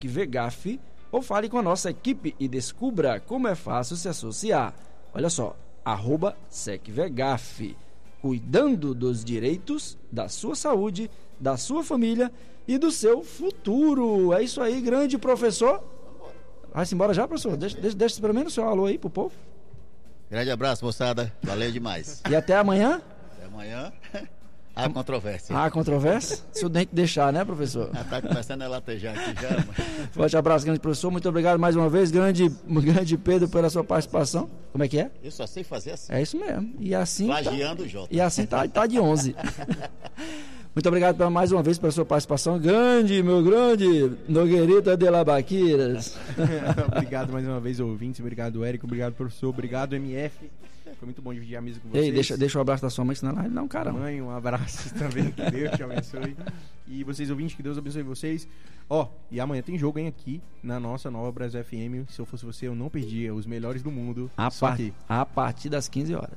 SecVegaf ou fale com a nossa equipe e descubra como é fácil se associar. Olha só, @SecVegaf, cuidando dos direitos da sua saúde, da sua família e do seu futuro. É isso aí, grande professor. Vai-se embora já, professor? Deixa pelo menos o seu alô aí pro povo. Grande abraço, moçada. Valeu demais. E até amanhã? Até amanhã. Há controvérsia. Há controvérsia? O senhor tem que deixar, né, professor? Já tá começando a latejar aqui já, mano. Forte abraço, grande professor. Muito obrigado mais uma vez, grande Pedro, pela sua participação. Como é que é? Eu só sei fazer assim. É isso mesmo. E assim. Plagiando o Jota. E assim tá de 11. Muito obrigado mais uma vez pela sua participação. Meu grande Nogueirita de Labaquiras. Obrigado mais uma vez, ouvintes. Obrigado, Érico. Obrigado, professor. Obrigado, MF. Foi muito bom dividir a mesa com vocês. Ei, deixa o abraço da sua mãe, senão ela não, cara. Mãe, um abraço também. Que Deus te abençoe. E vocês, ouvintes, que Deus abençoe vocês. E amanhã tem jogo, hein, aqui na nossa nova Brasil FM. Se eu fosse você, eu não perdia os melhores do mundo. A partir das 15 horas.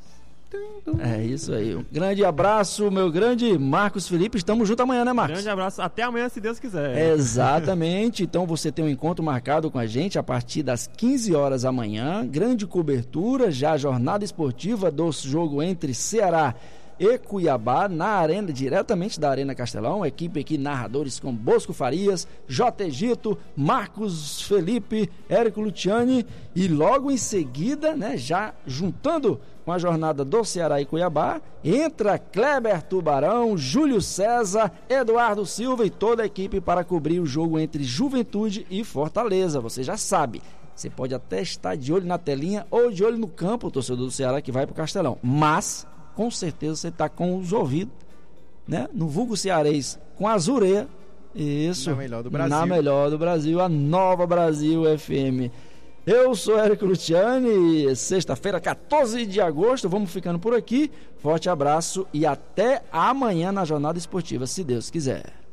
É isso aí. Um grande abraço, meu grande Marcos Felipe. Estamos juntos amanhã, né, Marcos? Grande abraço. Até amanhã, se Deus quiser. Exatamente. Então você tem um encontro marcado com a gente a partir das 15 horas amanhã. Grande cobertura, já a jornada esportiva do jogo entre Ceará e Cuiabá na arena, diretamente da Arena Castelão. Equipe aqui, narradores com Bosco Farias, J. Egito, Marcos Felipe, Érico Luciani, e logo em seguida, né, já juntando com a jornada do Ceará e Cuiabá, entra Kleber Tubarão, Júlio César, Eduardo Silva e toda a equipe para cobrir o jogo entre Juventude e Fortaleza. Você já sabe, você pode até estar de olho na telinha ou de olho no campo, o torcedor do Ceará que vai para o Castelão, mas com certeza você está com os ouvidos, né, no vulgo cearês, com a Zureia. Isso, na melhor do Brasil. Na melhor do Brasil, a nova Brasil FM. Eu sou Érico Luciani, sexta-feira, 14 de agosto, vamos ficando por aqui. Forte abraço e até amanhã na Jornada Esportiva, se Deus quiser.